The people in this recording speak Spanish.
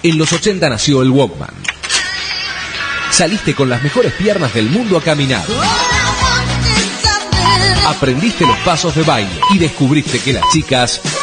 En los 80 nació el Walkman. Saliste con las mejores piernas del mundo a caminar. Aprendiste los pasos de baile y descubriste que las chicas